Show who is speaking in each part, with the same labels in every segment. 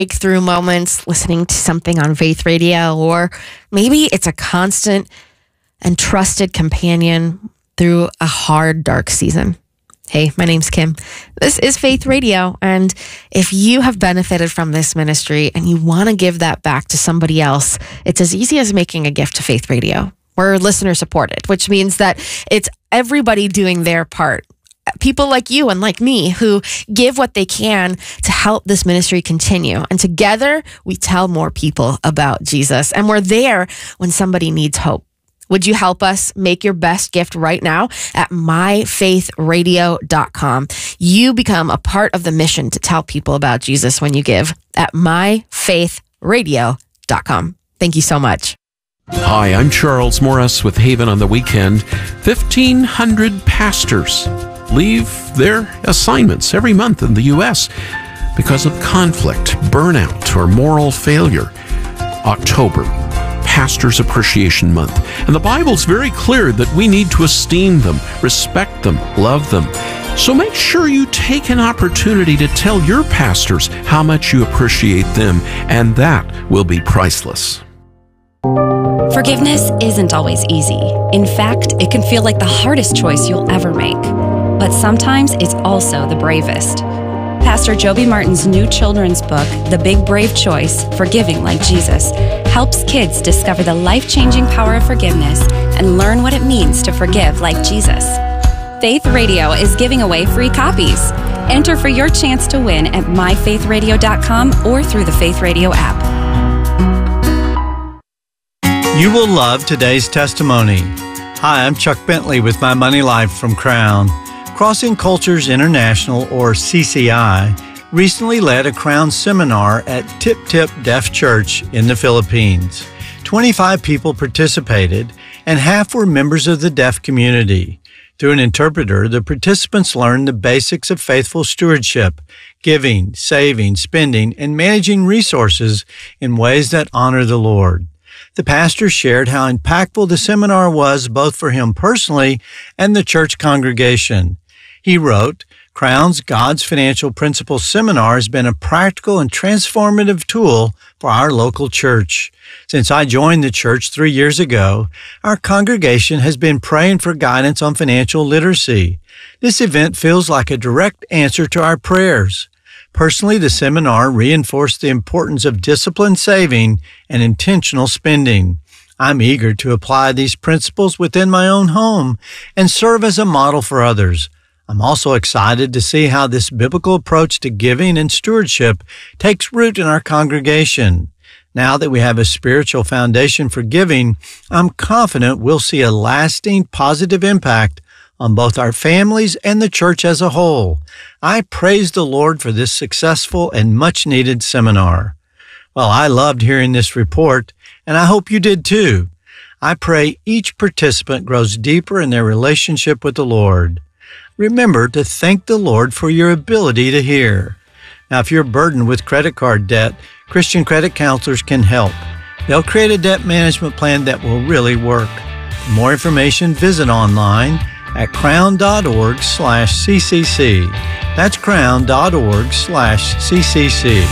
Speaker 1: breakthrough moments listening to something on Faith Radio, or maybe it's a constant and trusted companion through a hard, dark season. Hey, my name's Kim. This is Faith Radio, and if you have benefited from this ministry and you want to give that back to somebody else, it's as easy as making a gift to Faith Radio. We're listener supported, which means that it's everybody doing their part. People like you and like me who give what they can to help this ministry continue. And together, we tell more people about Jesus. And we're there when somebody needs hope. Would you help us make your best gift right now at myfaithradio.com? You become a part of the mission to tell people about Jesus when you give at myfaithradio.com. Thank you so much.
Speaker 2: Hi, I'm Charles Morris with Haven on the Weekend. 1,500 pastors leave their assignments every month in the U.S. because of conflict, burnout, or moral failure. October, Pastors Appreciation Month. And the Bible's very clear that we need to esteem them, respect them, love them. So make sure you take an opportunity to tell your pastors how much you appreciate them, and that will be priceless.
Speaker 3: Forgiveness isn't always easy. In fact, it can feel like the hardest choice you'll ever make. But sometimes it's also the bravest. Pastor Joby Martin's new children's book, The Big Brave Choice, Forgiving Like Jesus, helps kids discover the life-changing power of forgiveness and learn what it means to forgive like Jesus. Faith Radio is giving away free copies. Enter for your chance to win at myfaithradio.com or through the Faith Radio app.
Speaker 4: You will love today's testimony. Hi, I'm Chuck Bentley with My Money Life from Crown. Crossing Cultures International, or CCI, recently led a Crown seminar at Tip Tip Deaf Church in the Philippines. 25 people participated, and half were members of the deaf community. Through an interpreter, the participants learned the basics of faithful stewardship, giving, saving, spending, and managing resources in ways that honor the Lord. The pastor shared how impactful the seminar was both for him personally and the church congregation. He wrote, Crown's God's Financial Principles Seminar has been a practical and transformative tool for our local church. Since I joined the church 3 years ago, our congregation has been praying for guidance on financial literacy. This event feels like a direct answer to our prayers. Personally, the seminar reinforced the importance of disciplined saving and intentional spending. I'm eager to apply these principles within my own home and serve as a model for others. I'm also excited to see how this biblical approach to giving and stewardship takes root in our congregation. Now that we have a spiritual foundation for giving, I'm confident we'll see a lasting positive impact on both our families and the church as a whole. I praise the Lord for this successful and much-needed seminar. Well, I loved hearing this report, and I hope you did too. I pray each participant grows deeper in their relationship with the Lord. Remember to thank the Lord for your ability to hear. Now, if you're burdened with credit card debt, Christian Credit Counselors can help. They'll create a debt management plan that will really work. For more information, visit online at crown.org/CCC. That's crown.org/CCC.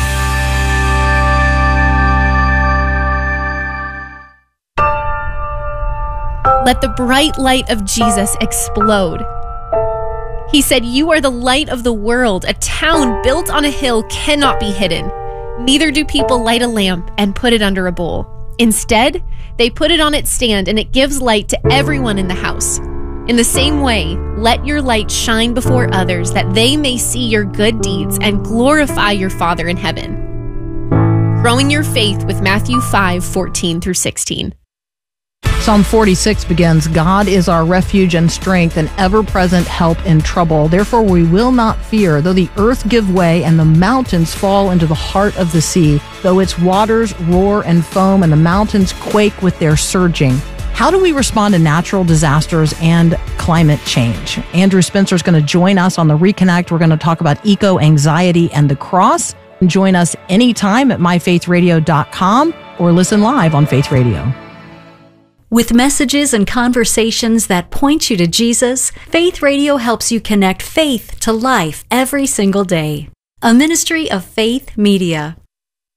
Speaker 5: Let the bright light of Jesus explode. He said, "You are the light of the world. A town built on a hill cannot be hidden. Neither do people light a lamp and put it under a bowl. Instead, they put it on its stand, and it gives light to everyone in the house. In the same way, let your light shine before others, that they may see your good deeds and glorify your Father in heaven." Growing your faith with Matthew 5:14-16.
Speaker 6: Psalm 46 begins, God is our refuge and strength, an ever-present help in trouble. Therefore we will not fear, though the earth give way and the mountains fall into the heart of the sea, though its waters roar and foam and the mountains quake with their surging. How do we respond to natural disasters and climate change? Andrew Spencer is going to join us on the Reconnect. We're going to talk about eco-anxiety and the cross. Join us anytime at myfaithradio.com or listen live on Faith Radio.
Speaker 7: With messages and conversations that point you to Jesus, Faith Radio helps you connect faith to life every single day. A ministry of Faith Media.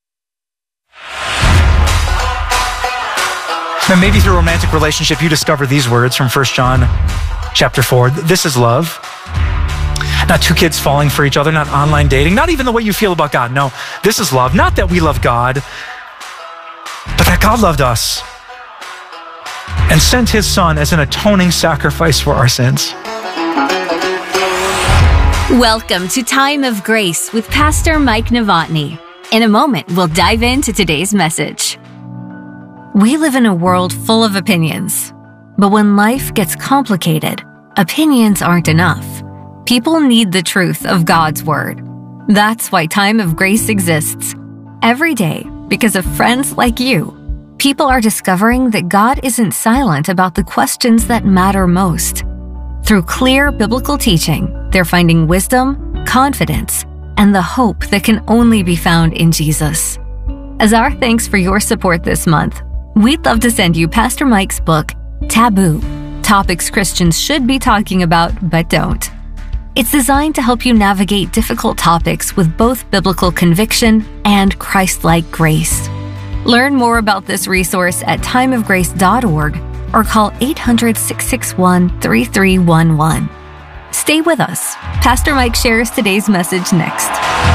Speaker 8: And maybe through a romantic relationship, you discover these words from 1 John chapter 4. This is love. Not two kids falling for each other, not online dating, not even the way you feel about God. No, this is love. Not that we love God, but that God loved us and sent his son as an atoning sacrifice for our sins.
Speaker 9: Welcome to Time of Grace with Pastor Mike Novotny. In a moment, we'll dive into today's message. We live in a world full of opinions, but when life gets complicated, opinions aren't enough. People need the truth of God's Word. That's why Time of Grace exists. Every day, because of friends like you, people are discovering that God isn't silent about the questions that matter most. Through clear biblical teaching, they're finding wisdom, confidence, and the hope that can only be found in Jesus. As our thanks for your support this month, we'd love to send you Pastor Mike's book, Taboo: Topics Christians Should Be Talking About But Don't. It's designed to help you navigate difficult topics with both biblical conviction and Christ-like grace. Learn more about this resource at timeofgrace.org or call 800-661-3311. Stay with us. Pastor Mike shares today's message next.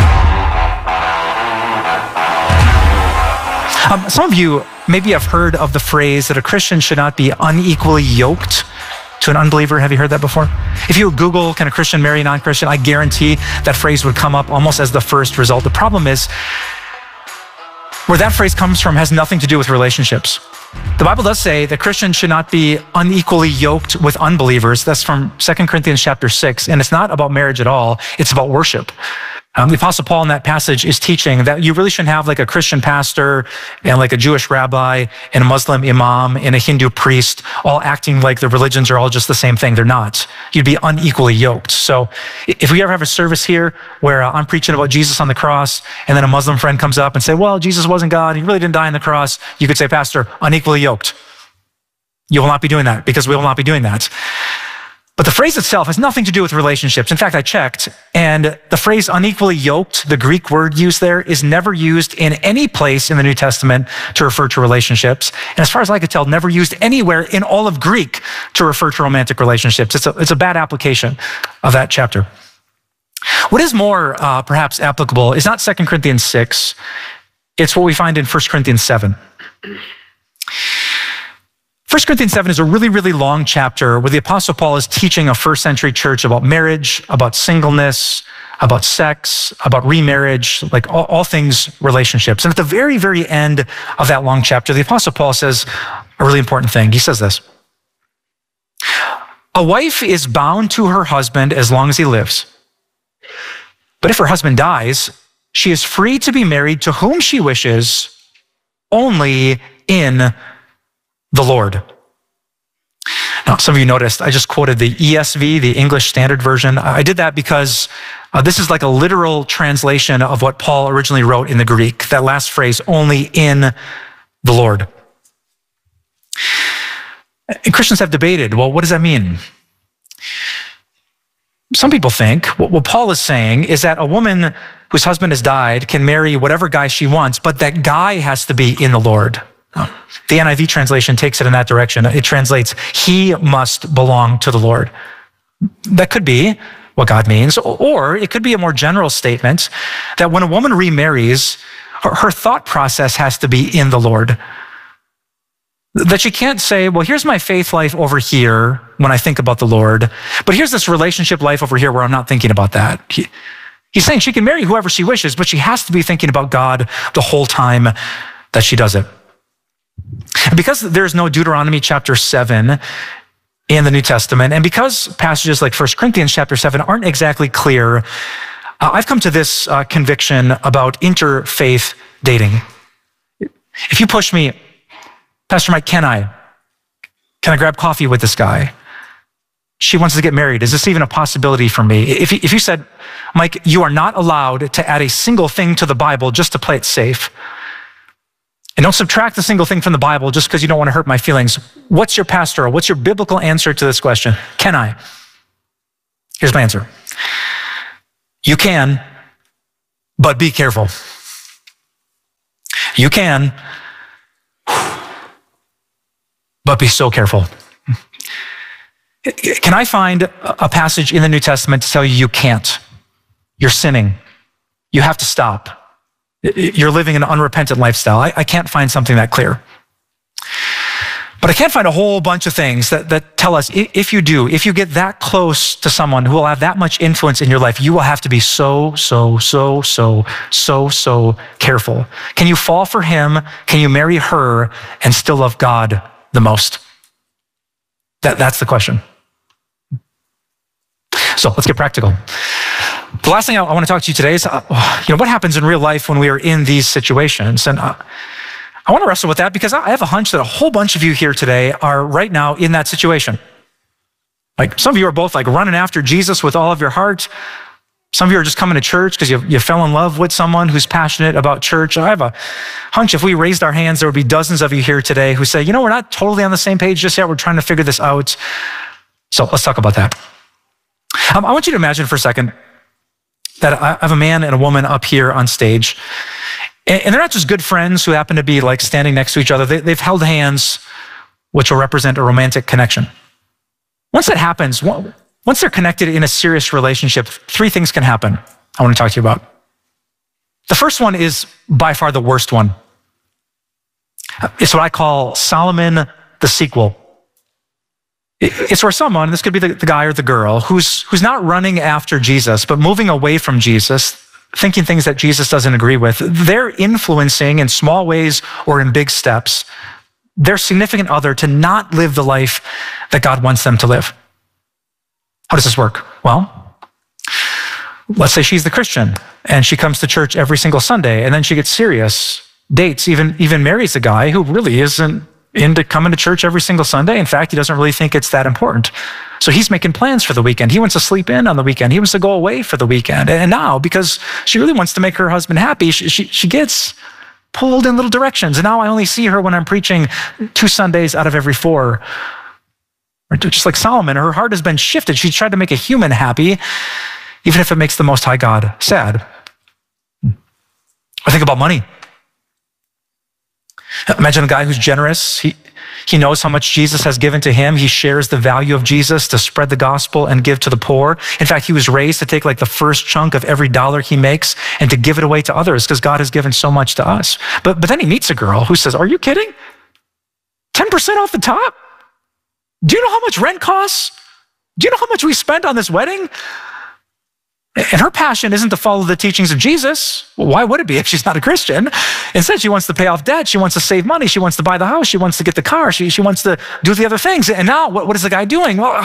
Speaker 8: Some of you maybe have heard of the phrase that a Christian should not be unequally yoked to an unbeliever. Have you heard that before? If you Google, can a Christian marry a non-Christian? I guarantee that phrase would come up almost as the first result. The problem is, where that phrase comes from has nothing to do with relationships. The Bible does say that Christians should not be unequally yoked with unbelievers. That's from 2 Corinthians chapter 6, and it's not about marriage at all. It's about worship. The Apostle Paul in that passage is teaching that you really shouldn't have like a Christian pastor and like a Jewish rabbi and a Muslim imam and a Hindu priest all acting like the religions are all just the same thing. They're not. You'd be unequally yoked. So if we ever have a service here where I'm preaching about Jesus on the cross and then a Muslim friend comes up and say, well, Jesus wasn't God, he really didn't die on the cross, you could say, Pastor, unequally yoked. You will not be doing that, because we will not be doing that. But the phrase itself has nothing to do with relationships. In fact, I checked, and the phrase unequally yoked, the Greek word used there, is never used in any place in the New Testament to refer to relationships. And as far as I could tell, never used anywhere in all of Greek to refer to romantic relationships. It's a bad application of that chapter. What is more perhaps applicable is not 2 Corinthians 6. It's what we find in 1 Corinthians 7. 1 Corinthians 7 is a really, really long chapter where the Apostle Paul is teaching a first century church about marriage, about singleness, about sex, about remarriage, like all things relationships. And at the very, very end of that long chapter, the Apostle Paul says a really important thing. He says this: a wife is bound to her husband as long as he lives. But if her husband dies, she is free to be married to whom she wishes, only in the Lord. Now, some of you noticed I just quoted the ESV, the English Standard Version. I did that because this is like a literal translation of what Paul originally wrote in the Greek. That last phrase, only in the Lord. And Christians have debated, well, what does that mean? Some people think what Paul is saying is that a woman whose husband has died can marry whatever guy she wants, but that guy has to be in the Lord. The NIV translation takes it in that direction. It translates, he must belong to the Lord. That could be what God means, or it could be a more general statement that when a woman remarries, her thought process has to be in the Lord. That she can't say, well, here's my faith life over here when I think about the Lord, but here's this relationship life over here where I'm not thinking about that. He's saying she can marry whoever she wishes, but she has to be thinking about God the whole time that she does it. And because there's no Deuteronomy chapter 7 in the New Testament, and because passages like 1 Corinthians chapter 7 aren't exactly clear, I've come to this conviction about interfaith dating. If you push me, Pastor Mike, can I grab coffee with this guy? She wants to get married. Is this even a possibility for me? If you said, Mike, you are not allowed to add a single thing to the Bible just to play it safe, and don't subtract a single thing from the Bible just because you don't want to hurt my feelings, what's your pastoral, what's your biblical answer to this question? Can I? Here's my answer. You can, but be careful. You can, but be so careful. Can I find a passage in the New Testament to tell you you can't? You're sinning. You have to stop. You're living an unrepentant lifestyle. I can't find something that clear. But I can't find a whole bunch of things that tell us if you get that close to someone who will have that much influence in your life, you will have to be so careful. Can you fall for him? Can you marry her and still love God the most? That's the question. So let's get practical. The last thing I want to talk to you today is, what happens in real life when we are in these situations? And I want to wrestle with that because I have a hunch that a whole bunch of you here today are right now in that situation. Like some of you are both like running after Jesus with all of your heart. Some of you are just coming to church because you fell in love with someone who's passionate about church. I have a hunch if we raised our hands, there would be dozens of you here today who say, we're not totally on the same page just yet. We're trying to figure this out. So let's talk about that. I want you to imagine for a second that I have a man and a woman up here on stage. And they're not just good friends who happen to be like standing next to each other. They've held hands, which will represent a romantic connection. Once that happens, once they're connected in a serious relationship, three things can happen I want to talk to you about. The first one is by far the worst one. It's what I call Solomon the sequel. It's where someone, this could be the guy or the girl, who's not running after Jesus, but moving away from Jesus, thinking things that Jesus doesn't agree with. They're influencing in small ways or in big steps their significant other to not live the life that God wants them to live. How does this work? Well, let's say she's the Christian and she comes to church every single Sunday, and then she gets serious, dates, even marries a guy who really isn't into coming to church every single Sunday. In fact, he doesn't really think it's that important. So he's making plans for the weekend. He wants to sleep in on the weekend. He wants to go away for the weekend. And now, because she really wants to make her husband happy, she gets pulled in little directions. And now I only see her when I'm preaching 2 Sundays out of every 4. Or just like Solomon, her heart has been shifted. She tried to make a human happy, even if it makes the Most High God sad. Or think about money. Imagine a guy who's generous. He knows how much Jesus has given to him. He shares the value of Jesus to spread the gospel and give to the poor. In fact, he was raised to take like the first chunk of every dollar he makes and to give it away to others because God has given so much to us. But then he meets a girl who says, "Are you kidding? 10% off the top? Do you know how much rent costs? Do you know how much we spent on this wedding?" And her passion isn't to follow the teachings of Jesus. Well, why would it be if she's not a Christian? Instead, she wants to pay off debt. She wants to save money. She wants to buy the house. She wants to get the car. She wants to do the other things. And now what is the guy doing? Well,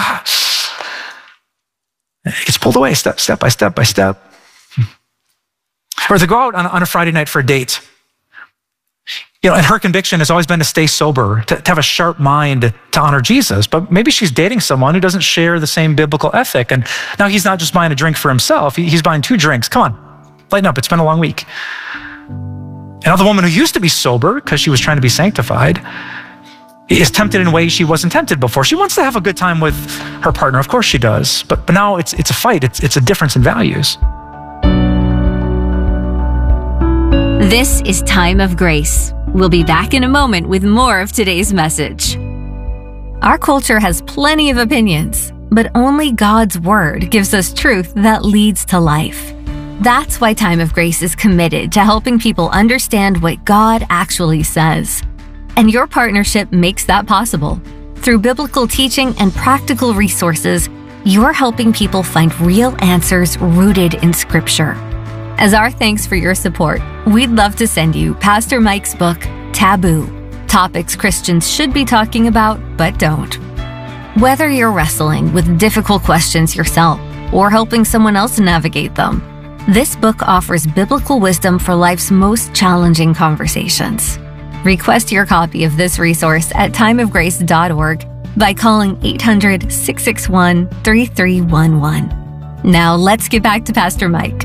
Speaker 8: he gets pulled away step by step by step. Or they go out on a Friday night for a date. And her conviction has always been to stay sober, to have a sharp mind to honor Jesus. But maybe she's dating someone who doesn't share the same biblical ethic. And now he's not just buying a drink for himself. He's buying 2 drinks. Come on, lighten up. It's been a long week. And now the woman who used to be sober because she was trying to be sanctified is tempted in ways she wasn't tempted before. She wants to have a good time with her partner. Of course she does. But now it's a fight. It's a difference in values.
Speaker 9: This is Time of Grace. We'll be back in a moment with more of today's message. Our culture has plenty of opinions, but only God's Word gives us truth that leads to life. That's why Time of Grace is committed to helping people understand what God actually says. And your partnership makes that possible. Through biblical teaching and practical resources, you're helping people find real answers rooted in Scripture. As our thanks for your support, we'd love to send you Pastor Mike's book, Taboo: Topics Christians Should Be Talking About But Don't. Whether you're wrestling with difficult questions yourself or helping someone else navigate them, this book offers biblical wisdom for life's most challenging conversations. Request your copy of this resource at timeofgrace.org by calling 800-661-3311. Now let's get back to Pastor Mike.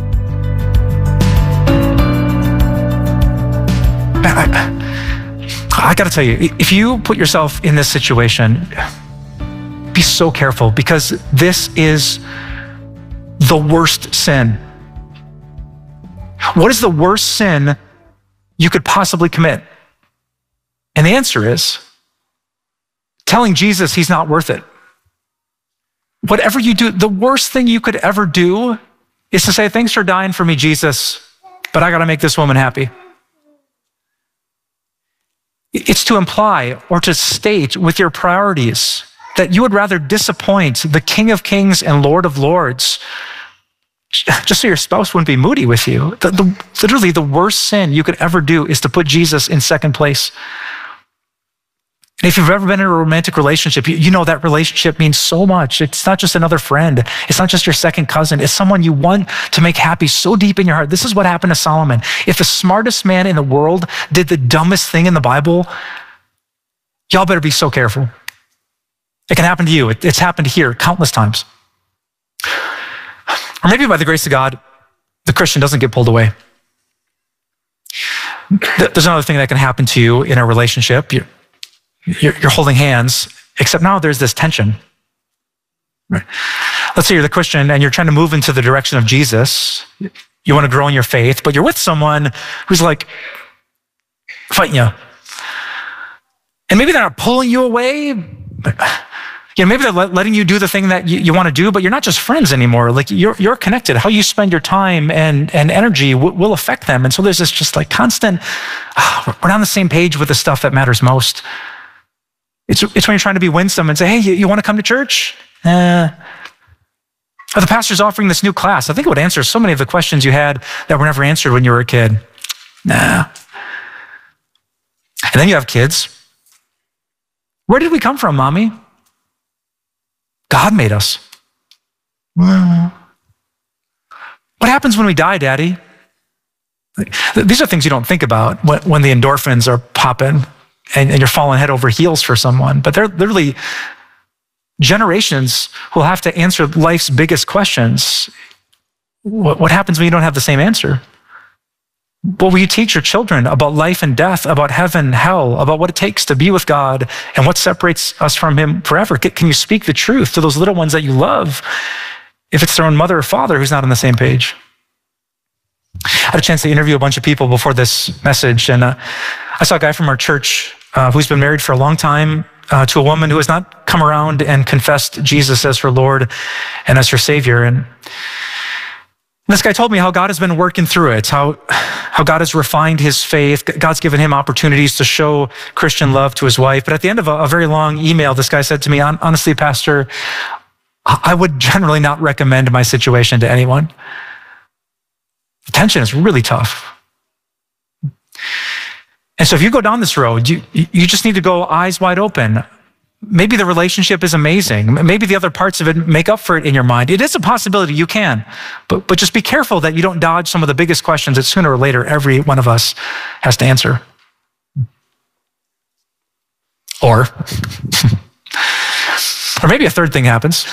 Speaker 8: I got to tell you, if you put yourself in this situation, be so careful because this is the worst sin. What is the worst sin you could possibly commit? And the answer is telling Jesus he's not worth it. Whatever you do, the worst thing you could ever do is to say, thanks for dying for me, Jesus, but I got to make this woman happy. It's to imply or to state with your priorities that you would rather disappoint the King of Kings and Lord of Lords just so your spouse wouldn't be moody with you. Literally, the worst sin you could ever do is to put Jesus in second place. And if you've ever been in a romantic relationship, you know that relationship means so much. It's not just another friend. It's not just your second cousin. It's someone you want to make happy so deep in your heart. This is what happened to Solomon. If the smartest man in the world did the dumbest thing in the Bible, y'all better be so careful. It can happen to you. It's happened here countless times. Or maybe by the grace of God, the Christian doesn't get pulled away. There's another thing that can happen to you in a relationship. You're holding hands, except now there's this tension. Right? Let's say you're the Christian and you're trying to move into the direction of Jesus. You want to grow in your faith, but you're with someone who's like fighting you. And maybe they're not pulling you away, but maybe they're letting you do the thing that you want to do, but you're not just friends anymore. Like you're connected. How you spend your time and energy will affect them. And so there's this just like constant, we're not on the same page with the stuff that matters most. It's when you're trying to be winsome and say, hey, you want to come to church? Or the pastor's offering this new class. I think it would answer so many of the questions you had that were never answered when you were a kid. Nah. And then you have kids. Where did we come from, mommy? God made us. What happens when we die, Daddy? These are things you don't think about when the endorphins are popping and you're falling head over heels for someone. But they're literally generations who will have to answer life's biggest questions. What happens when you don't have the same answer? What will you teach your children about life and death, about heaven, hell, about what it takes to be with God and what separates us from him forever? Can you speak the truth to those little ones that you love if it's their own mother or father who's not on the same page? I had a chance to interview a bunch of people before this message, and I saw a guy from our church who's been married for a long time to a woman who has not come around and confessed Jesus as her Lord and as her Savior. And this guy told me how God has been working through it, how God has refined his faith. God's given him opportunities to show Christian love to his wife. But at the end of a very long email, this guy said to me, honestly, Pastor, I would generally not recommend my situation to anyone. The tension is really tough. And so if you go down this road, you just need to go eyes wide open. Maybe the relationship is amazing. Maybe the other parts of it make up for it in your mind. It is a possibility you can, but just be careful that you don't dodge some of the biggest questions that sooner or later every one of us has to answer. Or maybe a third thing happens.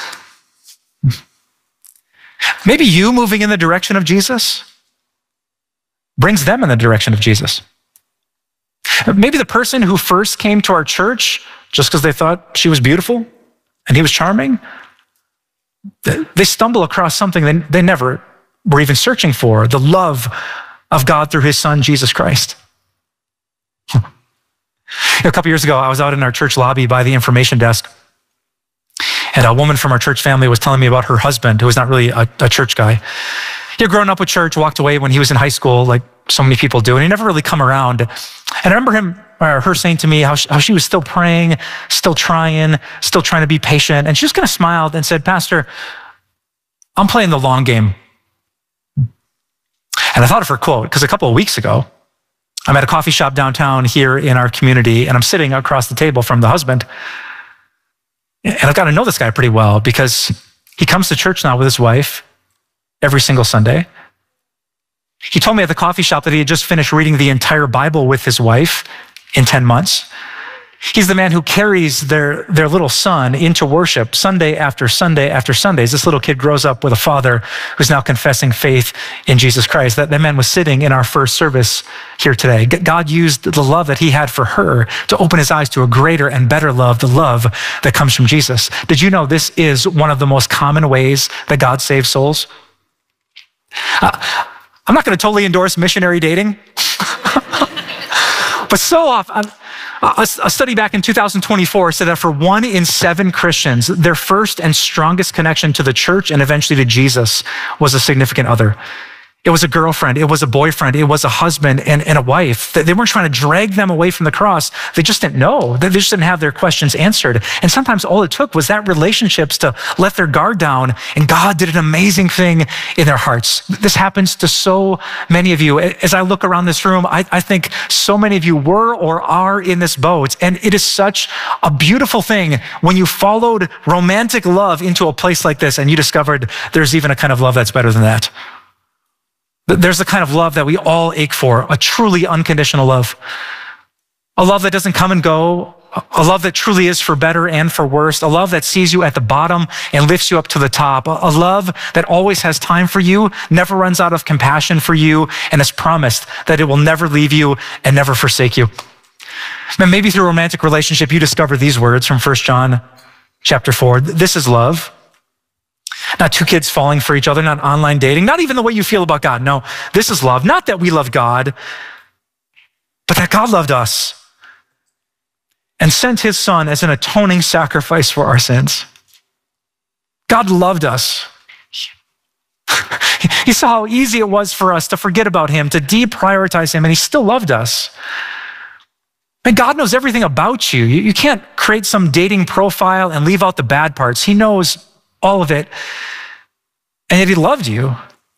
Speaker 8: Maybe you moving in the direction of Jesus brings them in the direction of Jesus. Maybe the person who first came to our church just because they thought she was beautiful and he was charming, they stumble across something they never were even searching for, the love of God through his son, Jesus Christ. A couple years ago, I was out in our church lobby by the information desk, and a woman from our church family was telling me about her husband, who was not really a church guy. He had grown up with church, walked away when he was in high school, like so many people do, and he never really come around. And I remember her saying to me how she was still praying, still trying to be patient. And she just kind of smiled and said, Pastor, I'm playing the long game. And I thought of her quote, because a couple of weeks ago, I'm at a coffee shop downtown here in our community, and I'm sitting across the table from the husband. And I've got to know this guy pretty well because he comes to church now with his wife every single Sunday. He told me at the coffee shop that he had just finished reading the entire Bible with his wife in 10 months. He's the man who carries their little son into worship Sunday after Sunday after Sunday. As this little kid grows up with a father who's now confessing faith in Jesus Christ. That man was sitting in our first service here today. God used the love that he had for her to open his eyes to a greater and better love, the love that comes from Jesus. Did you know this is one of the most common ways that God saves souls? I'm not going to totally endorse missionary dating, but so often, A study back in 2024 said that for 1 in 7 Christians, their first and strongest connection to the church and eventually to Jesus was a significant other. It was a girlfriend, it was a boyfriend, it was a husband and a wife. They weren't trying to drag them away from the cross. They just didn't know. They just didn't have their questions answered. And sometimes all it took was that relationships to let their guard down, and God did an amazing thing in their hearts. This happens to so many of you. As I look around this room, I think so many of you were or are in this boat. And it is such a beautiful thing when you followed romantic love into a place like this and you discovered there's even a kind of love that's better than that. There's the kind of love that we all ache for, a truly unconditional love. A love that doesn't come and go, a love that truly is for better and for worse, a love that sees you at the bottom and lifts you up to the top, a love that always has time for you, never runs out of compassion for you, and has promised that it will never leave you and never forsake you. And maybe through a romantic relationship, you discover these words from 1 John chapter 4. This is love. Not 2 kids falling for each other, not online dating, not even the way you feel about God. No, this is love. Not that we love God, but that God loved us and sent his son as an atoning sacrifice for our sins. God loved us. He saw how easy it was for us to forget about him, to deprioritize him, and he still loved us. And God knows everything about you. You can't create some dating profile and leave out the bad parts. He knows all of it. And yet he loved you.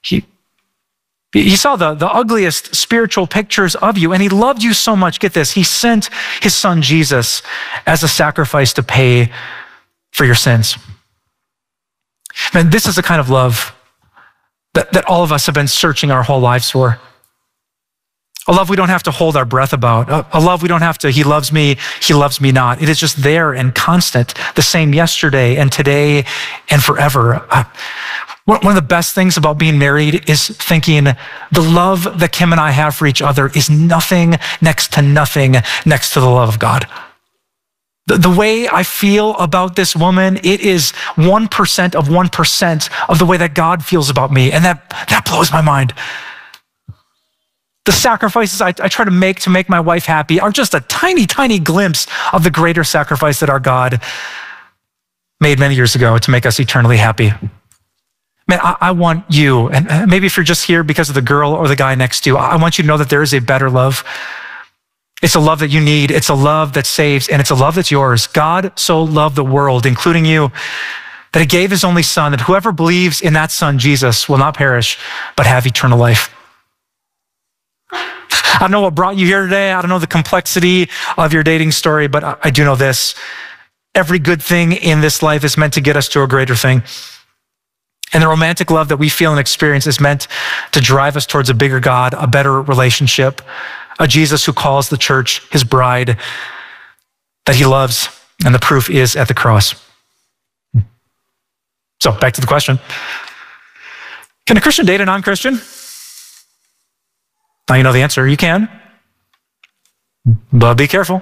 Speaker 8: He saw the ugliest spiritual pictures of you, and he loved you so much. Get this, he sent his son Jesus as a sacrifice to pay for your sins. Man, this is the kind of love that all of us have been searching our whole lives for. A love we don't have to hold our breath about. A love we don't have to, he loves me not. It is just there and constant, the same yesterday and today and forever. One of the best things about being married is thinking the love that Kim and I have for each other is nothing next to the love of God. The way I feel about this woman, it is 1% of 1% of the way that God feels about me. And that blows my mind. The sacrifices I try to make my wife happy are just a tiny, tiny glimpse of the greater sacrifice that our God made many years ago to make us eternally happy. Man, I want you, and maybe if you're just here because of the girl or the guy next to you, I want you to know that there is a better love. It's a love that you need. It's a love that saves, and it's a love that's yours. God so loved the world, including you, that he gave his only son, that whoever believes in that son, Jesus, will not perish, but have eternal life. I don't know what brought you here today. I don't know the complexity of your dating story, but I do know this. Every good thing in this life is meant to get us to a greater thing. And the romantic love that we feel and experience is meant to drive us towards a bigger God, a better relationship, a Jesus who calls the church his bride that he loves, and the proof is at the cross. So back to the question. Can a Christian date a non-Christian? Now you know the answer. You can, but be careful.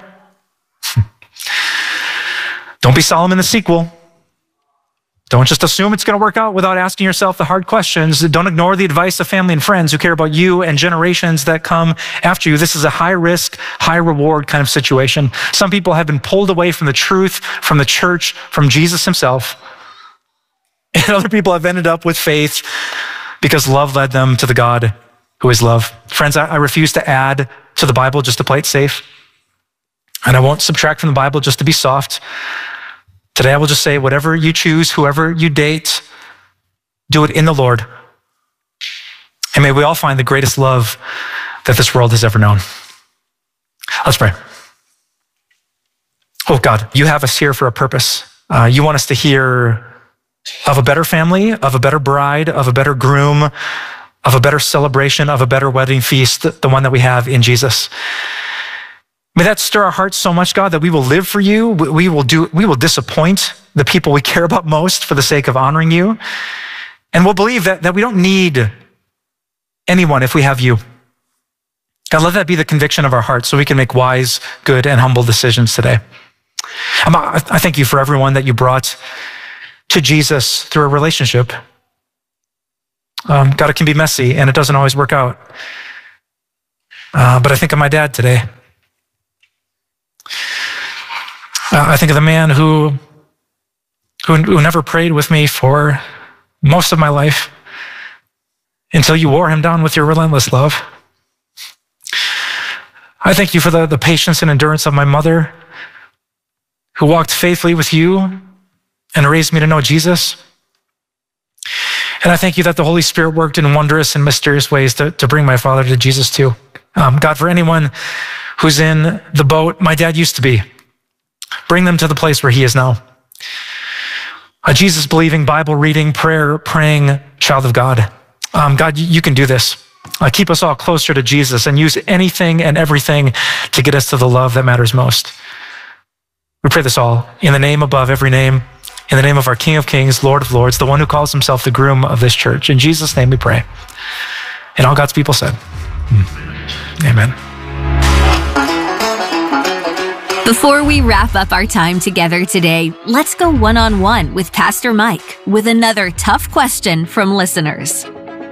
Speaker 8: Don't be Solomon the sequel. Don't just assume it's going to work out without asking yourself the hard questions. Don't ignore the advice of family and friends who care about you and generations that come after you. This is a high risk, high reward kind of situation. Some people have been pulled away from the truth, from the church, from Jesus himself. And other people have ended up with faith because love led them to the God who is love. Friends, I refuse to add to the Bible just to play it safe. And I won't subtract from the Bible just to be soft. Today, I will just say, whatever you choose, whoever you date, do it in the Lord. And may we all find the greatest love that this world has ever known. Let's pray. Oh God, you have us here for a purpose. You want us to hear of a better family, of a better bride, of a better groom, of a better celebration, of a better wedding feast, the one that we have in Jesus. May that stir our hearts so much, God, that we will live for you. We will disappoint the people we care about most for the sake of honoring you. And we'll believe that we don't need anyone if we have you. God, let that be the conviction of our hearts so we can make wise, good, and humble decisions today. I thank you for everyone that you brought to Jesus through a relationship. God, it can be messy and it doesn't always work out. But I think of my dad today. I think of the man who never prayed with me for most of my life until you wore him down with your relentless love. I thank you for the patience and endurance of my mother, who walked faithfully with you and raised me to know Jesus. And I thank you that the Holy Spirit worked in wondrous and mysterious ways to bring my father to Jesus too. God, for anyone who's in the boat my dad used to be, bring them to the place where he is now. A Jesus-believing, Bible-reading, prayer-praying child of God. God, you can do this. Keep us all closer to Jesus and use anything and everything to get us to the love that matters most. We pray this all in the name above every name, in the name of our King of Kings, Lord of Lords, the one who calls himself the groom of this church. In Jesus' name we pray. And all God's people said, amen.
Speaker 9: Before we wrap up our time together today, let's go one-on-one with Pastor Mike with another tough question from listeners.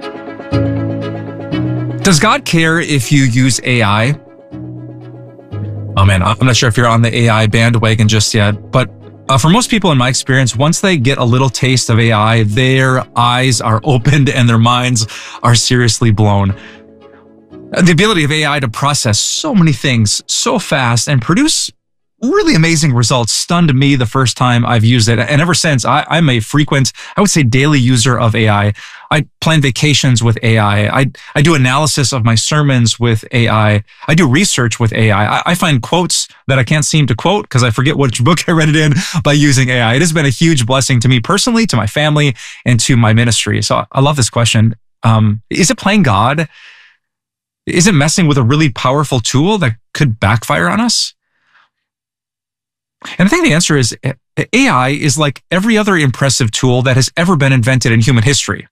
Speaker 10: Does God care if you use AI? Oh man, I'm not sure if you're on the AI bandwagon just yet, but for most people in my experience, once they get a little taste of AI, their eyes are opened and their minds are seriously blown. The ability of AI to process so many things so fast and produce really amazing results stunned me the first time I've used it. And ever since, I'm a frequent, I would say daily user of AI. I plan vacations with AI. I do analysis of my sermons with AI. I do research with AI. I find quotes that I can't seem to quote because I forget which book I read it in by using AI. It has been a huge blessing to me personally, to my family, and to my ministry. So I love this question. Is it playing God? Is it messing with a really powerful tool that could backfire on us? And I think the answer is AI is like every other impressive tool that has ever been invented in human history.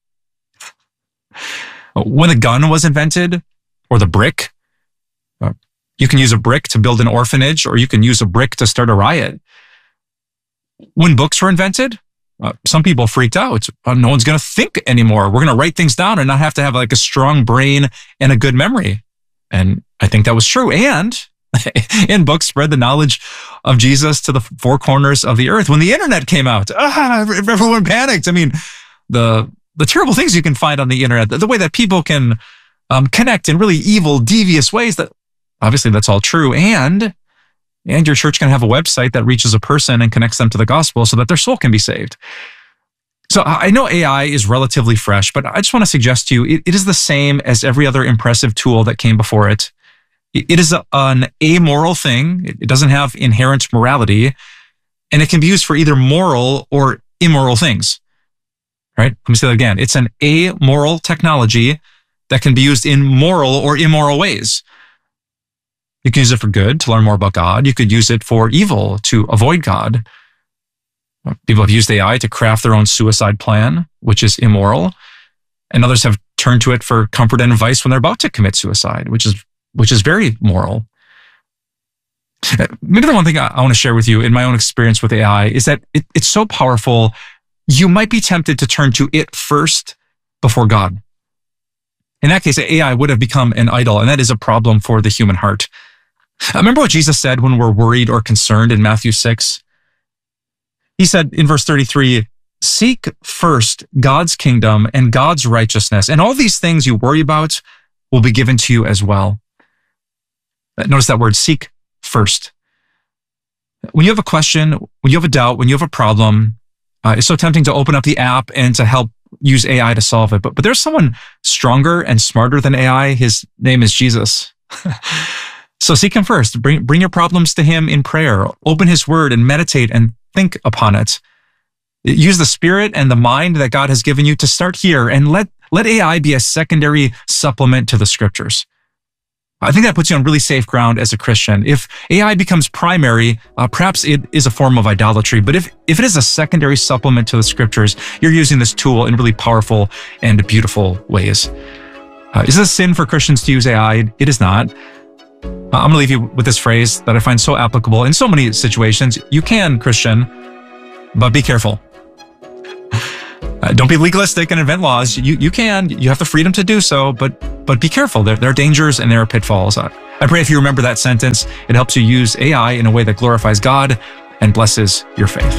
Speaker 10: When the gun was invented, or the brick, you can use a brick to build an orphanage, or you can use a brick to start a riot. When books were invented, some people freaked out. No one's going to think anymore. We're going to write things down and not have to have like a strong brain and a good memory. And I think that was true. And books spread the knowledge of Jesus to the four corners of the earth. When the internet came out, everyone panicked. I mean, the terrible things you can find on the internet, the way that people can connect in really evil, devious ways, that obviously that's all true. And your church can have a website that reaches a person and connects them to the gospel so that their soul can be saved. So I know AI is relatively fresh, but I just want to suggest to you, it is the same as every other impressive tool that came before it. It is an amoral thing. It doesn't have inherent morality, and it can be used for either moral or immoral things. Right? Let me say that again. It's an amoral technology that can be used in moral or immoral ways. You can use it for good, to learn more about God. You could use it for evil, to avoid God. People have used AI to craft their own suicide plan, which is immoral. And others have turned to it for comfort and advice when they're about to commit suicide, which is very moral. Maybe the one thing I want to share with you in my own experience with AI is that it's so powerful, you might be tempted to turn to it first before God. In that case, AI would have become an idol, and that is a problem for the human heart. Remember what Jesus said when we're worried or concerned in Matthew 6? He said in verse 33, "Seek first God's kingdom and God's righteousness, and all these things you worry about will be given to you as well." Notice that word, seek first. When you have a question, when you have a doubt, when you have a problem, it's so tempting to open up the app and to help use AI to solve it. But there's someone stronger and smarter than AI. His name is Jesus. So seek him first. Bring your problems to him in prayer. Open his word and meditate and think upon it. Use the spirit and the mind that God has given you to start here, and let AI be a secondary supplement to the scriptures. I think that puts you on really safe ground as a Christian. If AI becomes primary, perhaps it is a form of idolatry. But if it is a secondary supplement to the scriptures, you're using this tool in really powerful and beautiful ways. Is it a sin for Christians to use AI? It is not. I'm going to leave you with this phrase that I find so applicable in so many situations. You can, Christian, but be careful. Don't be legalistic and invent laws. You can. You have the freedom to do so, but be careful. There are dangers and there are pitfalls. I pray if you remember that sentence, it helps you use AI in a way that glorifies God and blesses your faith.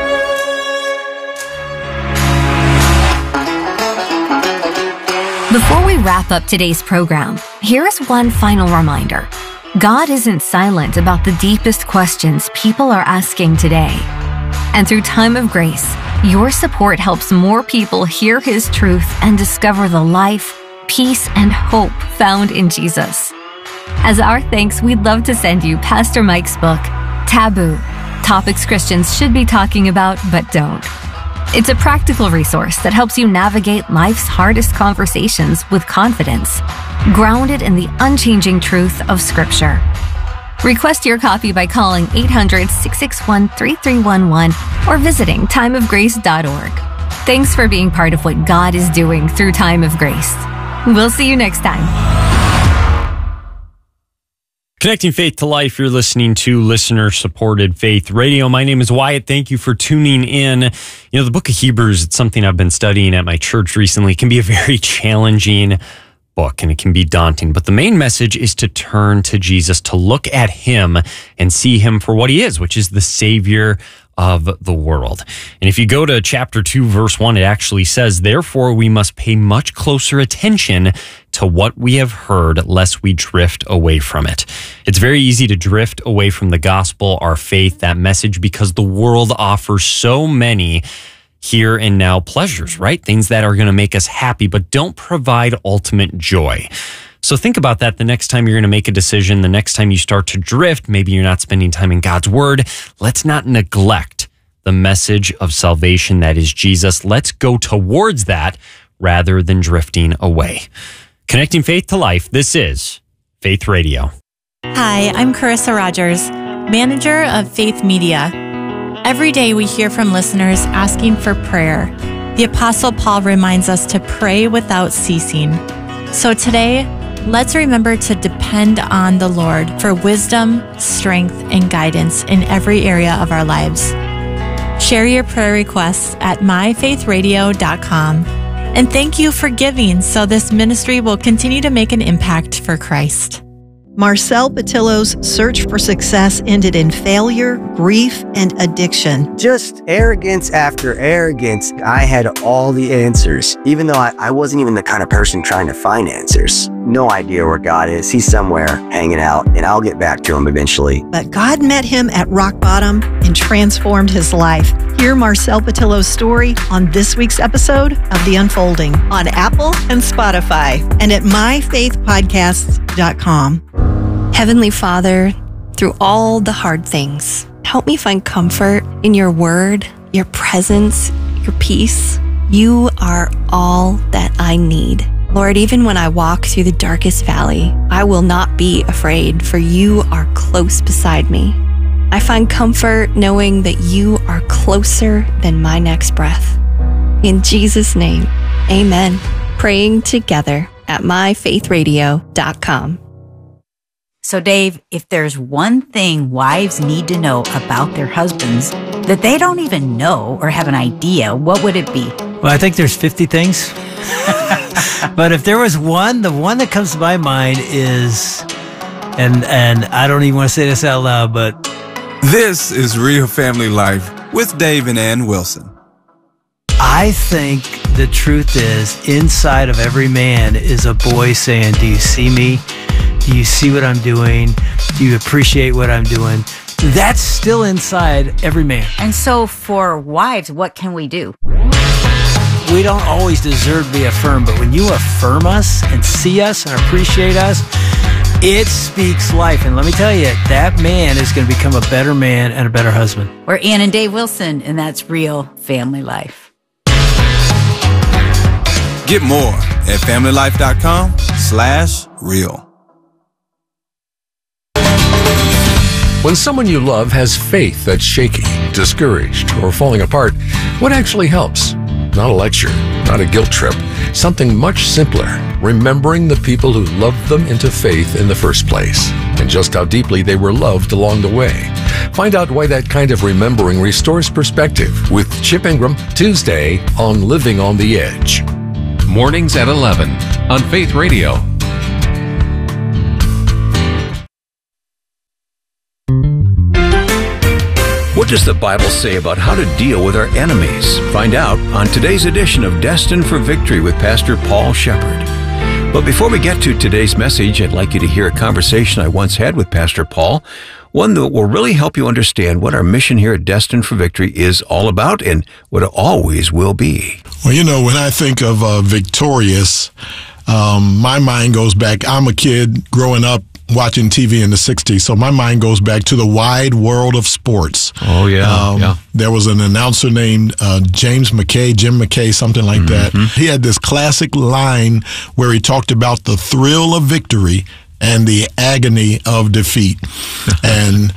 Speaker 9: Before we wrap up today's program, here is one final reminder. God isn't silent about the deepest questions people are asking today. And through Time of Grace, your support helps more people hear His truth and discover the life, peace, and hope found in Jesus. As our thanks, we'd love to send you Pastor Mike's book, Taboo: Topics Christians Should Be Talking About But Don't. It's a practical resource that helps you navigate life's hardest conversations with confidence, grounded in the unchanging truth of Scripture. Request your copy by calling 800-661-3311 or visiting timeofgrace.org. Thanks for being part of what God is doing through Time of Grace. We'll see you next time.
Speaker 11: Connecting Faith to Life, you're listening to listener-supported Faith Radio. My name is Wyatt. Thank you for tuning in. You know, the book of Hebrews, it's something I've been studying at my church recently. It can be a very challenging book and it can be daunting, but the main message is to turn to Jesus, to look at Him and see Him for what He is, which is the Savior of the world. And if you go to chapter 2, verse 1, it actually says, "Therefore we must pay much closer attention to what we have heard, lest we drift away from it." It's very easy to drift away from the gospel, our faith, that message, because the world offers so many here and now pleasures, right? Things that are going to make us happy, but don't provide ultimate joy. So think about that the next time you're going to make a decision, the next time you start to drift, maybe you're not spending time in God's Word. Let's not neglect the message of salvation that is Jesus. Let's go towards that rather than drifting away. Connecting Faith to Life, this is Faith Radio.
Speaker 12: Hi, I'm Carissa Rogers, manager of Faith Media. Every day we hear from listeners asking for prayer. The Apostle Paul reminds us to pray without ceasing. So today, let's remember to depend on the Lord for wisdom, strength, and guidance in every area of our lives. Share your prayer requests at myfaithradio.com. And thank you for giving so this ministry will continue to make an impact for Christ.
Speaker 13: Marcel Patillo's search for success ended in failure, grief, and addiction.
Speaker 14: Just arrogance after arrogance. I had all the answers, even though I wasn't even the kind of person trying to find answers. No idea where God is. He's somewhere hanging out, and I'll get back to Him eventually.
Speaker 13: But God met him at rock bottom and transformed his life. Hear Marcel Patillo's story on this week's episode of The Unfolding on Apple and Spotify and at myfaithpodcasts.com.
Speaker 15: Heavenly Father, through all the hard things, help me find comfort in your word, your presence, your peace. You are all that I need. Lord, even when I walk through the darkest valley, I will not be afraid, for you are close beside me. I find comfort knowing that you are closer than my next breath. In Jesus' name, amen. Praying together at myfaithradio.com.
Speaker 16: So, Dave, if there's one thing wives need to know about their husbands that they don't even know or have an idea, what would it be?
Speaker 17: Well, I think there's 50 things. But if there was one, the one that comes to my mind is, and I don't even want to say this out loud, but
Speaker 18: this is Real Family Life with Dave and Ann Wilson.
Speaker 17: I think the truth is, inside of every man is a boy saying, do you see me? Do you see what I'm doing? Do you appreciate what I'm doing? That's still inside every man.
Speaker 16: And so for wives, what can we do?
Speaker 17: We don't always deserve to be affirmed, but when you affirm us and see us and appreciate us, it speaks life. And let me tell you, that man is going to become a better man and a better husband.
Speaker 16: We're Ann and Dave Wilson, and that's Real Family Life.
Speaker 18: Get more at familylife.com/real.
Speaker 19: When someone you love has faith that's shaky, discouraged, or falling apart, what actually helps? Not a lecture, not a guilt trip. Something much simpler. Remembering the people who loved them into faith in the first place, and just how deeply they were loved along the way. Find out why that kind of remembering restores perspective with Chip Ingram, Tuesday on Living on the Edge.
Speaker 20: Mornings at 11 on Faith Radio.
Speaker 2: What
Speaker 21: What does the Bible say about how to deal with our enemies? Find out on today's edition of Destined for Victory with Pastor Paul Shepard. But before we get to today's message, I'd like you to hear a conversation I once had with Pastor Paul, one that will really help you understand what our mission here at Destined for Victory is all about and what it always will be.
Speaker 22: Well, you know, when I think of victorious, my mind goes back. I'm a kid growing up watching TV in the 60s, so my mind goes back to the wide world of sports.
Speaker 21: Oh, yeah.
Speaker 22: There was an announcer named Jim McKay, something like that. He had this classic line where he talked about the thrill of victory and the agony of defeat. And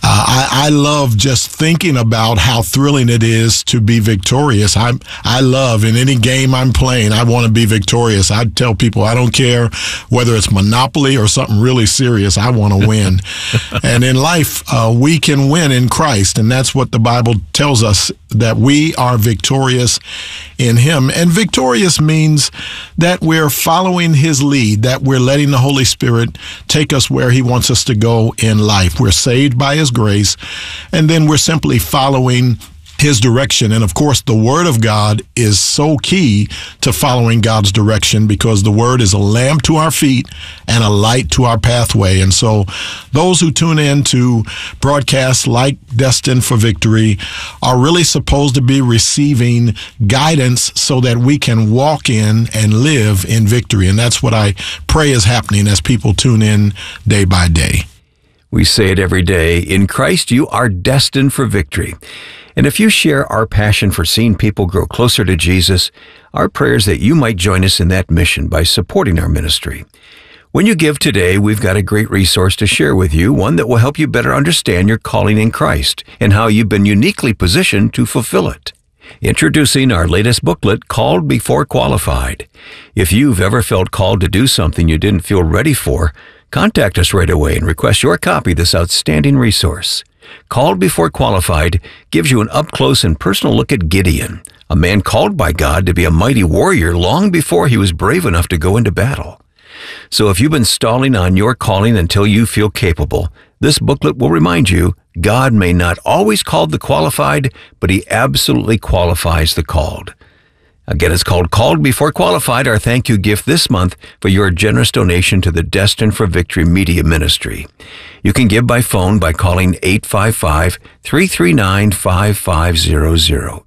Speaker 22: I love just thinking about how thrilling it is to be victorious. I love, in any game I'm playing, I want to be victorious. I tell people I don't care whether it's Monopoly or something really serious, I want to win. And in life, we can win in Christ, and that's what the Bible tells us, that we are victorious in Him. And victorious means that we're following His lead, that we're letting the Holy Spirit take us where He wants us to go in life. We're saved by His grace, and then we're simply following His direction. And of course, the Word of God is so key to following God's direction, because the Word is a lamp to our feet and a light to our pathway. And so those who tune in to broadcasts like Destined for Victory are really supposed to be receiving guidance so that we can walk in and live in victory. And that's what I pray is happening as people tune in day by day.
Speaker 21: We say it every day. In Christ, you are destined for victory. And if you share our passion for seeing people grow closer to Jesus, our prayer is that you might join us in that mission by supporting our ministry. When you give today, we've got a great resource to share with you, one that will help you better understand your calling in Christ and how you've been uniquely positioned to fulfill it. Introducing our latest booklet, Called Before Qualified. If you've ever felt called to do something you didn't feel ready for, contact us right away and request your copy of this outstanding resource. Called Before Qualified gives you an up-close and personal look at Gideon, a man called by God to be a mighty warrior long before he was brave enough to go into battle. So if you've been stalling on your calling until you feel capable, this booklet will remind you God may not always call the qualified, but He absolutely qualifies the called. Again, it's called Called Before Qualified, our thank you gift this month for your generous donation to the Destined for Victory Media Ministry. You can give by phone by calling 855-339-5500,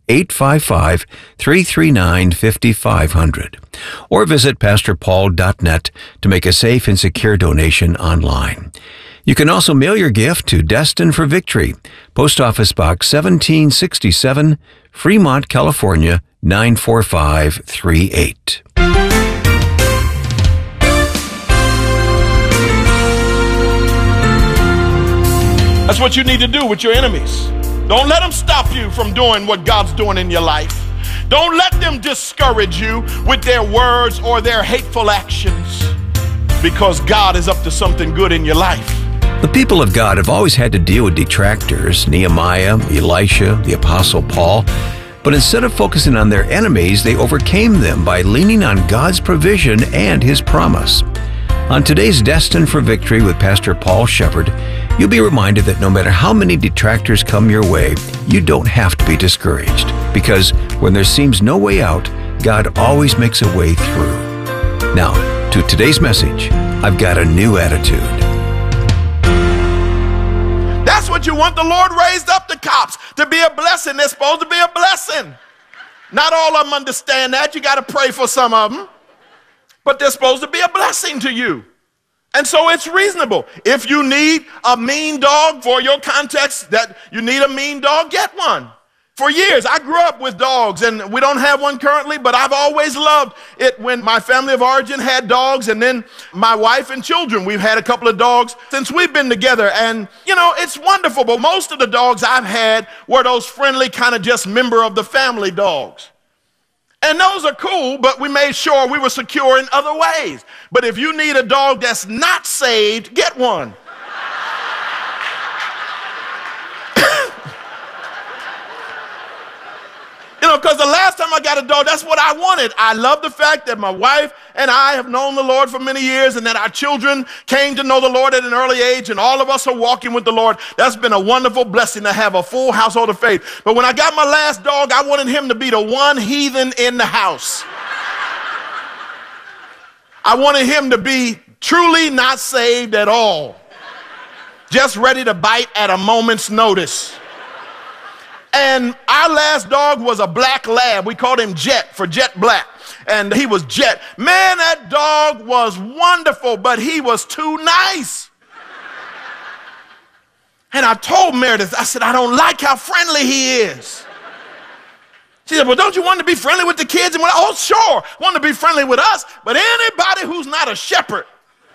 Speaker 21: 855-339-5500, or visit pastorpaul.net to make a safe and secure donation online. You can also mail your gift to Destined for Victory, Post Office Box 1767, Fremont, California, 94538.
Speaker 23: That's what you need to do with your enemies. Don't let them stop you from doing what God's doing in your life. Don't let them discourage you with their words or their hateful actions, because God is up to something good in your life.
Speaker 21: The people of God have always had to deal with detractors, Nehemiah, Elisha, the Apostle Paul. But instead of focusing on their enemies, they overcame them by leaning on God's provision and His promise. On today's Destined for Victory with Pastor Paul Shepard, you'll be reminded that no matter how many detractors come your way, you don't have to be discouraged, because when there seems no way out, God always makes a way through. Now, to today's message, I've got a new attitude.
Speaker 23: That's what you want. The Lord raised up the cops to be a blessing. They're supposed to be a blessing. Not all of them understand that. You got to pray for some of them. But they're supposed to be a blessing to you. And so it's reasonable. If you need a mean dog for your context, that you need a mean dog, get one. For years, I grew up with dogs, and we don't have one currently, but I've always loved it when my family of origin had dogs, and then my wife and children, we've had a couple of dogs since we've been together. And, you know, it's wonderful, but most of the dogs I've had were those friendly kind of just member of the family dogs. And those are cool, but we made sure we were secure in other ways. But if you need a dog that's not saved, get one. You know, because the last time I got a dog, that's what I wanted. I love the fact that my wife and I have known the Lord for many years, and that our children came to know the Lord at an early age, and all of us are walking with the Lord. That's been a wonderful blessing to have a full household of faith. But when I got my last dog, I wanted him to be the one heathen in the house. I wanted him to be truly not saved at all, just ready to bite at a moment's notice. And our last dog was a black lab. We called him Jet for Jet Black. And he was Jet. Man, that dog was wonderful, but he was too nice. And I told Meredith, I said, I don't like how friendly he is. She said, well, don't you want to be friendly with the kids? And we're like, oh, sure, want to be friendly with us, but anybody who's not a shepherd.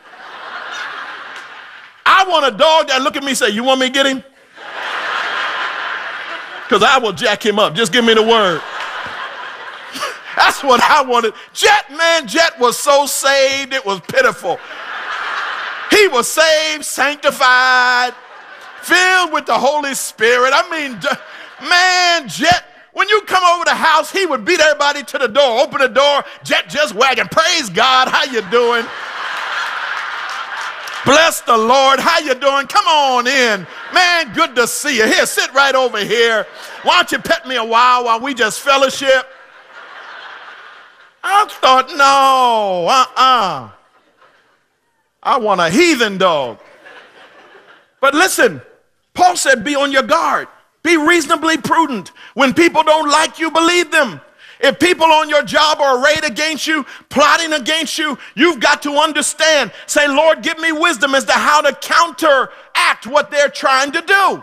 Speaker 23: I want a dog that look at me and say, you want me to get him? Because I will jack him up. Just give me the word. That's what I wanted. Jet, man, Jet was so saved, it was pitiful. He was saved, sanctified, filled with the Holy Spirit. I mean, man, Jet, when you come over the house, he would beat everybody to the door. Open the door, Jet just wagging. Praise God, how you doing? Bless the Lord, how you doing? Come on in. Man, good to see you. Here, sit right over here. Why don't you pet me a while we just fellowship? I thought, no, I want a heathen dog. But listen, Paul said, be on your guard. Be reasonably prudent. When people don't like you, believe them. If people on your job are arrayed against you, plotting against you, you've got to understand. Say, Lord, give me wisdom as to how to counteract what they're trying to do.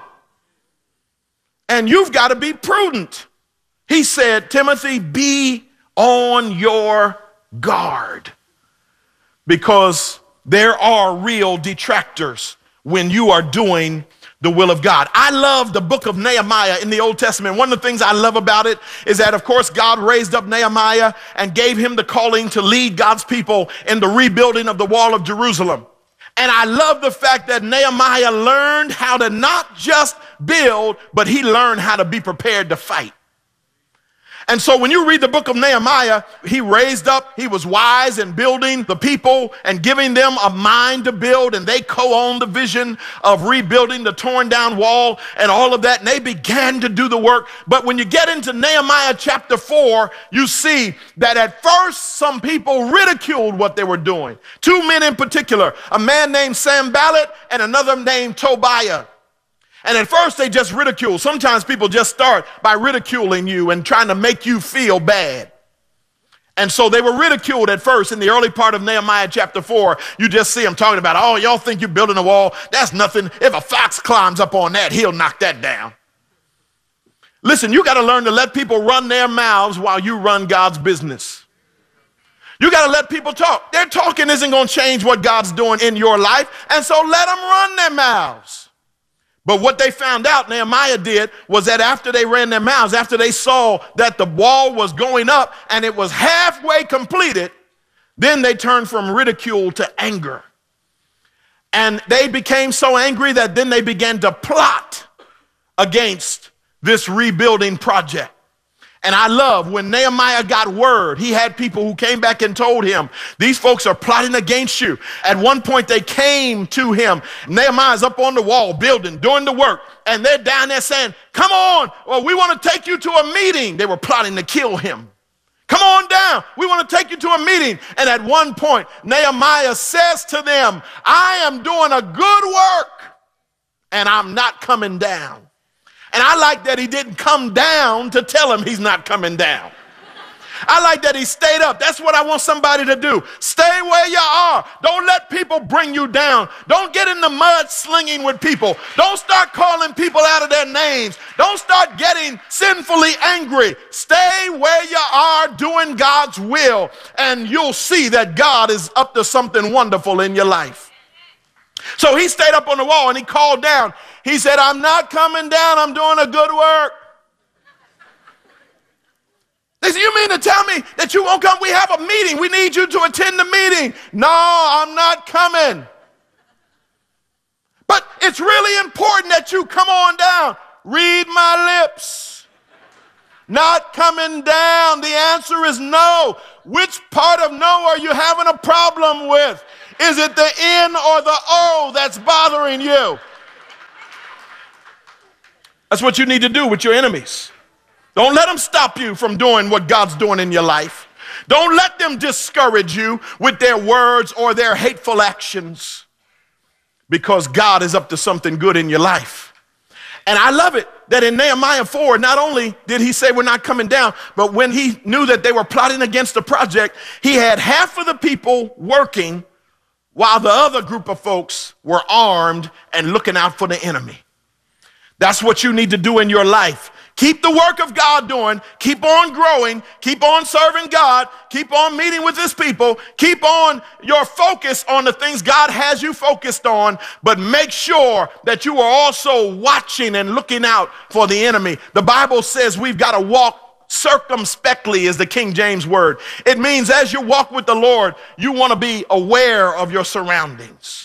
Speaker 23: And you've got to be prudent. He said, Timothy, be on your guard. Because there are real detractors when you are doing the will of God. I love the book of Nehemiah in the Old Testament. One of the things I love about it is that, of course, God raised up Nehemiah and gave him the calling to lead God's people in the rebuilding of the wall of Jerusalem. And I love the fact that Nehemiah learned how to not just build, but he learned how to be prepared to fight. And so when you read the book of Nehemiah, he raised up, he was wise in building the people and giving them a mind to build, and they co-owned the vision of rebuilding the torn down wall and all of that, and they began to do the work. But when you get into Nehemiah chapter 4, you see that at first some people ridiculed what they were doing. Two men in particular, a man named Sanballat and another named Tobiah. And at first they just ridicule. Sometimes people just start by ridiculing you and trying to make you feel bad. And so they were ridiculed at first in the early part of Nehemiah chapter 4. You just see them talking about, oh, y'all think you're building a wall? That's nothing. If a fox climbs up on that, he'll knock that down. Listen, you got to learn to let people run their mouths while you run God's business. You got to let people talk. Their talking isn't going to change what God's doing in your life. And so let them run their mouths. But what they found out, Nehemiah did, was that after they ran their mouths, after they saw that the wall was going up and it was halfway completed, then they turned from ridicule to anger. And they became so angry that then they began to plot against this rebuilding project. And I love when Nehemiah got word, he had people who came back and told him, these folks are plotting against you. At one point they came to him. Nehemiah's up on the wall building, doing the work. And they're down there saying, come on, well, we want to take you to a meeting. They were plotting to kill him. Come on down. We want to take you to a meeting. And at one point, Nehemiah says to them, I am doing a good work and I'm not coming down. And I like that he didn't come down to tell him he's not coming down. I like that he stayed up. That's what I want somebody to do. Stay where you are. Don't let people bring you down. Don't get in the mud slinging with people. Don't start calling people out of their names. Don't start getting sinfully angry. Stay where you are doing God's will, and you'll see that God is up to something wonderful in your life. So he stayed up on the wall and he called down. He said, I'm not coming down. I'm doing a good work. They said, you mean to tell me that you won't come? We have a meeting. We need you to attend the meeting. No, I'm not coming. But it's really important that you come on down. Read my lips. Not coming down. The answer is no. Which part of no are you having a problem with? Is it the N or the O that's bothering you? That's what you need to do with your enemies. Don't let them stop you from doing what God's doing in your life. Don't let them discourage you with their words or their hateful actions, because God is up to something good in your life. And I love it that in Nehemiah 4, not only did he say we're not coming down, but when he knew that they were plotting against the project, he had half of the people working while the other group of folks were armed and looking out for the enemy. That's what you need to do in your life. Keep the work of God doing. Keep on growing. Keep on serving God. Keep on meeting with his people. Keep on your focus on the things God has you focused on, but make sure that you are also watching and looking out for the enemy. The Bible says we've got to walk circumspectly, is the King James word. It means as you walk with the Lord, you want to be aware of your surroundings.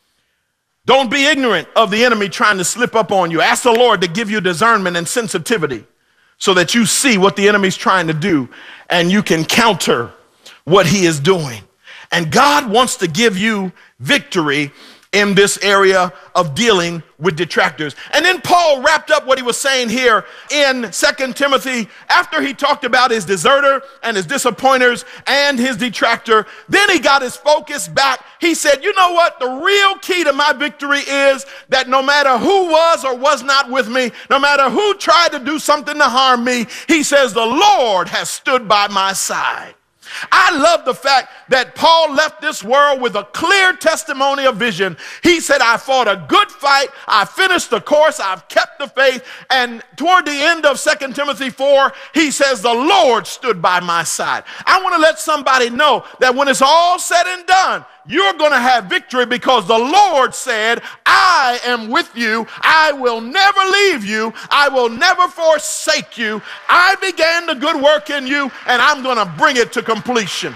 Speaker 23: Don't be ignorant of the enemy trying to slip up on you. Ask the Lord to give you discernment and sensitivity so that you see what the enemy's trying to do and you can counter what he is doing. And God wants to give you victory in this area of dealing with detractors. And then Paul wrapped up what he was saying here in 2 Timothy after he talked about his deserter and his disappointers and his detractor. Then he got his focus back. He said, you know what? The real key to my victory is that no matter who was or was not with me, no matter who tried to do something to harm me, he says, the Lord has stood by my side. I love the fact that Paul left this world with a clear testimony of vision. He said, I fought a good fight. I finished the course. I've kept the faith. And toward the end of 2 Timothy 4, he says, the Lord stood by my side. I want to let somebody know that when it's all said and done, you're going to have victory because the Lord said, I am with you. I will never leave you. I will never forsake you. I began the good work in you, and I'm going to bring it to completion.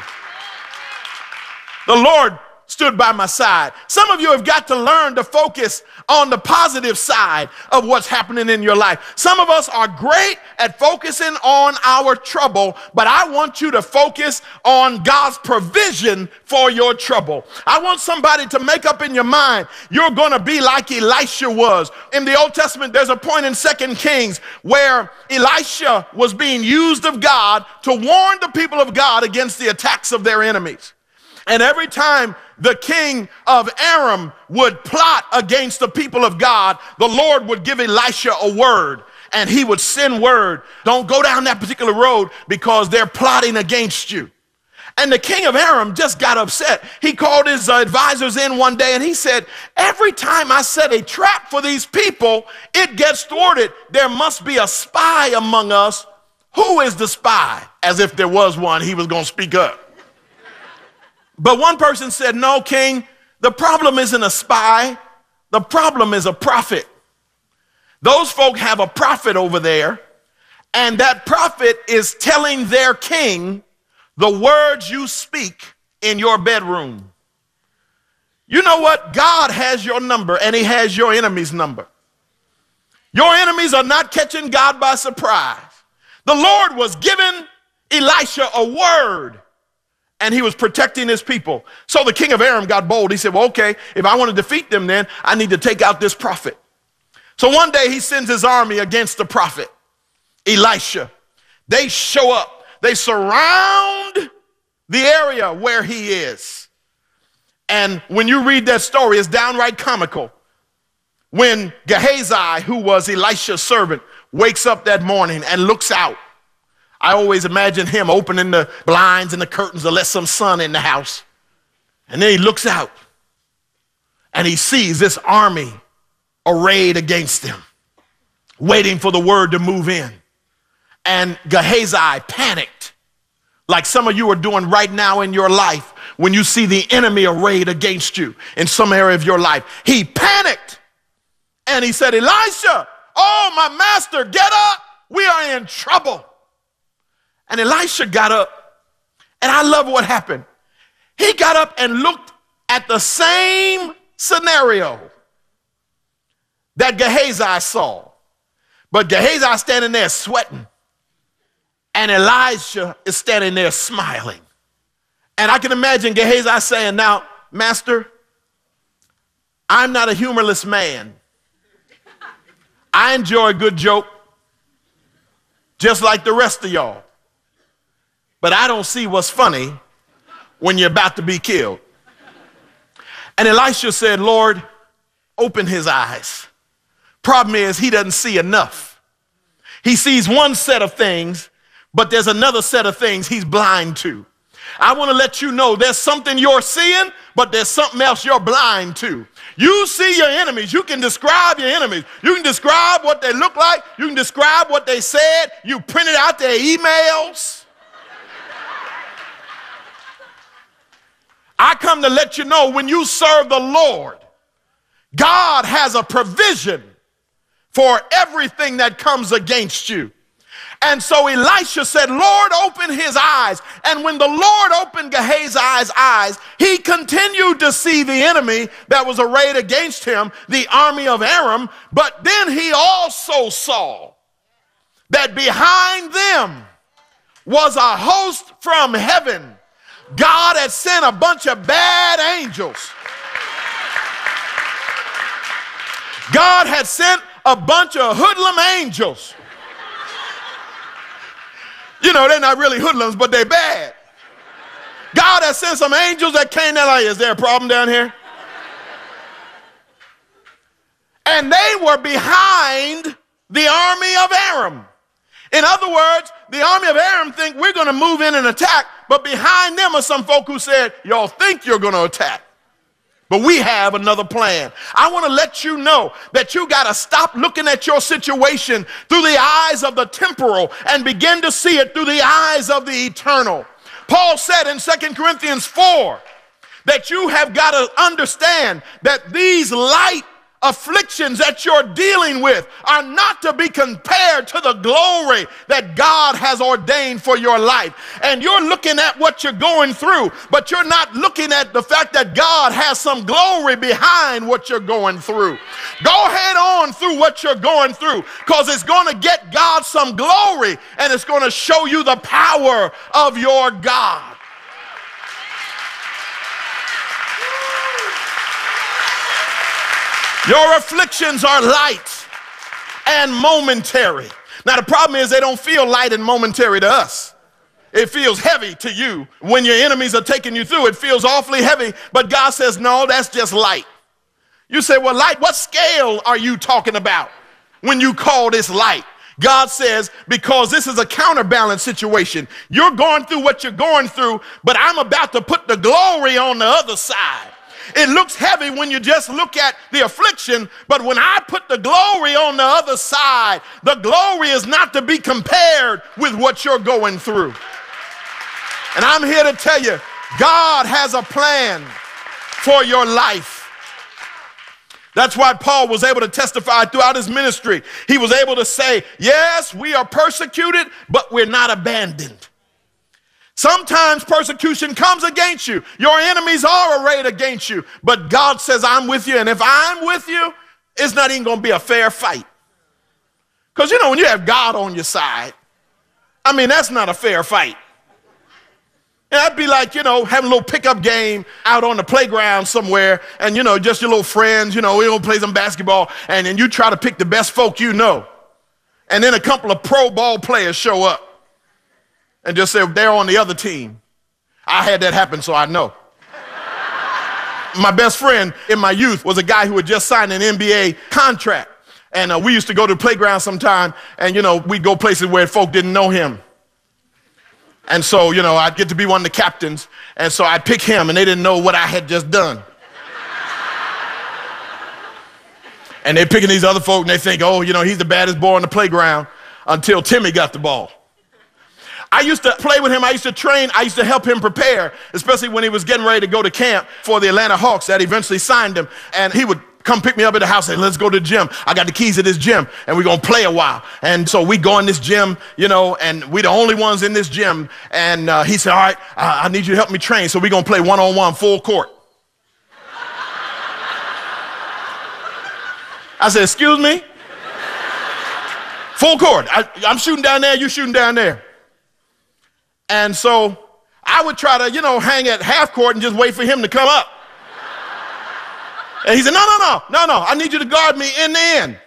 Speaker 23: The Lord stood by my side. Some of you have got to learn to focus on the positive side of what's happening in your life. Some of us are great at focusing on our trouble, but I want you to focus on God's provision for your trouble. I want somebody to make up in your mind, you're going to be like Elisha was. In the Old Testament, there's a point in 2 Kings where Elisha was being used of God to warn the people of God against the attacks of their enemies. And every time the king of Aram would plot against the people of God, the Lord would give Elisha a word, and he would send word. Don't go down that particular road because they're plotting against you. And the king of Aram just got upset. He called his advisors in one day and he said, every time I set a trap for these people, it gets thwarted. There must be a spy among us. Who is the spy? As if there was one, he was going to speak up. But one person said, no, king, the problem isn't a spy. The problem is a prophet. Those folk have a prophet over there, and that prophet is telling their king the words you speak in your bedroom. You know what? God has your number, and he has your enemy's number. Your enemies are not catching God by surprise. The Lord was giving Elisha a word, and he was protecting his people. So the king of Aram got bold. He said, well, okay, if I want to defeat them, then I need to take out this prophet. So one day he sends his army against the prophet, Elisha. They show up. They surround the area where he is. And when you read that story, it's downright comical. When Gehazi, who was Elisha's servant, wakes up that morning and looks out, I always imagine him opening the blinds and the curtains to let some sun in the house. And then he looks out and he sees this army arrayed against him, waiting for the word to move in. And Gehazi panicked, like some of you are doing right now in your life when you see the enemy arrayed against you in some area of your life. He panicked and he said, Elisha, oh, my master, get up. We are in trouble. And Elisha got up, and I love what happened. He got up and looked at the same scenario that Gehazi saw. But Gehazi standing there sweating, and Elisha is standing there smiling. And I can imagine Gehazi saying, now, Master, I'm not a humorless man. I enjoy a good joke, just like the rest of y'all. But I don't see what's funny when you're about to be killed. And Elisha said, Lord, open his eyes. Problem is, he doesn't see enough. He sees one set of things, but there's another set of things he's blind to. I want to let you know there's something you're seeing, but there's something else you're blind to. You see your enemies. You can describe your enemies. You can describe what they look like. You can describe what they said. You printed out their emails. I come to let you know when you serve the Lord, God has a provision for everything that comes against you. And so Elisha said, Lord, open his eyes. And when the Lord opened Gehazi's eyes, he continued to see the enemy that was arrayed against him, the army of Aram. But then he also saw that behind them was a host from heaven. God had sent a bunch of bad angels. God had sent a bunch of hoodlum angels. You know, they're not really hoodlums, but they're bad. God has sent some angels that came down like, is there a problem down here? And they were behind the army of Aram. In other words, the army of Aram think we're going to move in and attack, but behind them are some folk who said, y'all think you're going to attack, but we have another plan. I want to let you know that you got to stop looking at your situation through the eyes of the temporal and begin to see it through the eyes of the eternal. Paul said in 2 Corinthians 4 that you have got to understand that these light afflictions that you're dealing with are not to be compared to the glory that God has ordained for your life. And you're looking at what you're going through, but you're not looking at the fact that God has some glory behind what you're going through. Go head on through what you're going through, because it's going to get God some glory, and it's going to show you the power of your God. Your afflictions are light and momentary. Now, the problem is they don't feel light and momentary to us. It feels heavy to you. When your enemies are taking you through, it feels awfully heavy. But God says, no, that's just light. You say, well, light, what scale are you talking about when you call this light? God says, because this is a counterbalance situation. You're going through what you're going through, but I'm about to put the glory on the other side. It looks heavy when you just look at the affliction, but when I put the glory on the other side, the glory is not to be compared with what you're going through. And I'm here to tell you, God has a plan for your life. That's why Paul was able to testify throughout his ministry. He was able to say, yes, we are persecuted, but we're not abandoned. Sometimes persecution comes against you. Your enemies are arrayed against you. But God says, I'm with you. And if I'm with you, it's not even going to be a fair fight. Because, you know, when you have God on your side, I mean, that's not a fair fight. And that'd be like, you know, having a little pickup game out on the playground somewhere. And, you know, just your little friends, you know, we all play some basketball. And then you try to pick the best folk you know. And then a couple of pro ball players show up. And just say, they're on the other team. I had that happen, so I know. My best friend in my youth was a guy who had just signed an NBA contract. And we used to go to the playground sometime, and, you know, we'd go places where folk didn't know him. And so, you know, I'd get to be one of the captains, and so I'd pick him, and they didn't know what I had just done. And they're picking these other folk, and they think, oh, you know, he's the baddest boy on the playground, until Timmy got the ball. I used to play with him. I used to train. I used to help him prepare, especially when he was getting ready to go to camp for the Atlanta Hawks that eventually signed him. And he would come pick me up at the house and say, let's go to the gym. I got the keys to this gym, and we're going to play a while. And so we go in this gym, you know, and we're the only ones in this gym. And he said, all right, I need you to help me train. So we're going to play one-on-one full court. I said, excuse me? Full court. I'm shooting down there, you shooting down there. And so I would try to, hang at half court and just wait for him to come up. And he said, no, I need you to guard me in the end.